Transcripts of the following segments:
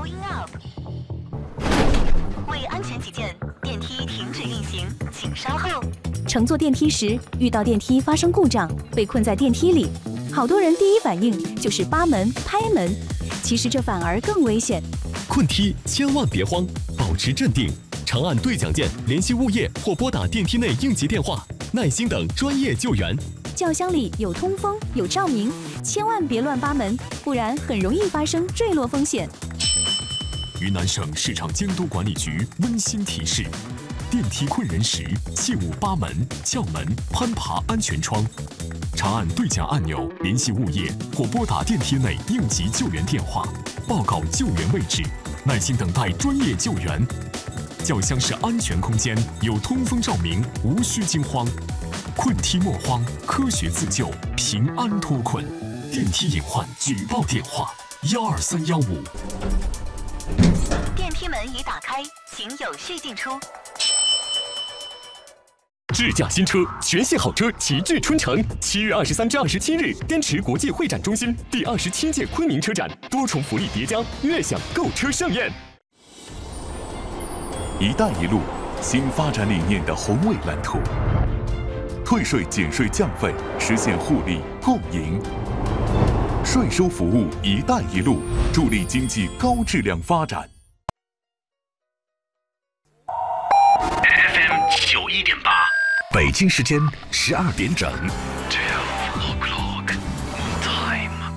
Going up。为安全起见，电梯停止运行，请稍后。 乘坐电梯时遇到电梯发生故障，被困在电梯里，好多人第一反应就是扒门、拍门，其实这反而更危险。 困梯千万别慌，保持镇定，长按对讲键联系物业或拨打电梯内应急电话，耐心等专业救援。 轿厢里有通风、有照明，千万别乱扒门，不然很容易发生坠落风险。 云南省市场监督管理局温馨提示：电梯困人时，切勿扒门、撬门、攀爬安全窗。长按对讲按钮联系物业或拨打电梯内应急救援电话，报告救援位置，耐心等待专业救援。轿厢是安全空间，有通风照明，无需惊慌。困梯莫慌，科学自救，平安脱困。电梯隐患举报电话：12315。 电梯门已打开，请有序进出。 智驾新车，全系好车齐聚春城。7月23至27日，滇池国际会展中心第27届昆明车展，多重福利叠加，悦享购车盛宴。 一带一路，新发展理念的宏伟蓝图。退税减税降费，实现互利共赢。税收服务“一带一路”，助力经济高质量发展。 FM 91.8， 北京时间12点整。 12 o'clock time。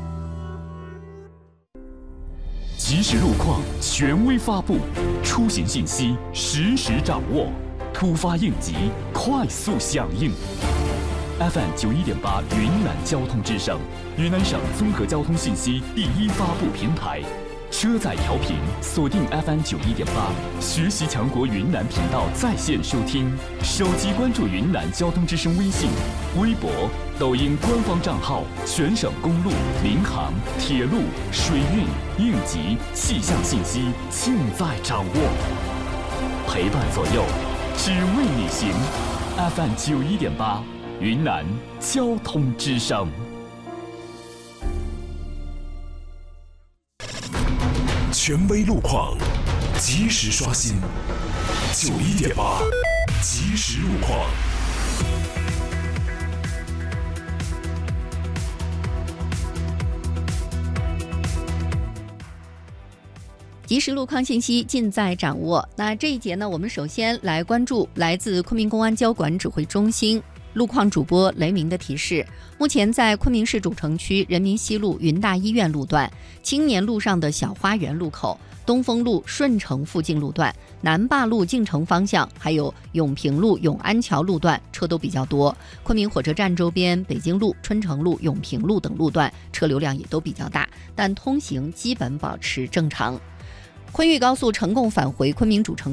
即时路况权威发布，出行信息实时掌握，突发应急快速响应。FM 91.8云南交通之声，云南省综合交通信息第一发布平台。车载调频锁定 FM 91.8，学习强国云南频道在线收听，手机关注云南交通之声微信、微博、抖音官方账号，全省公路、民航、铁路、水运、应急、气象信息尽在掌握，陪伴左右，只为你行。FM 91.8，云南交通之声。 权威路况，及时刷新。91.8，即时路况。 即时路况信息尽在掌握。那这一节呢，我们首先来关注来自昆明公安交管指挥中心路况主播雷鸣的提示。目前在昆明市主城区人民西路云大医院路段、青年路上的小花园路口、东风路顺城附近路段、南坝路进城方向，还有永平路永安桥路段车都比较多。昆明火车站周边、北京路、春城路、永平路等路段车流量也都比较大，但通行基本保持正常。昆豫高速成贡返回昆明主城